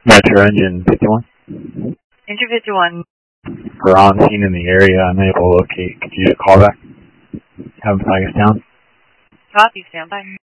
Metro Engine 51. Engine 51. We're on scene in the area, unable to locate. Could you call back? Have us down? Copy, stand by.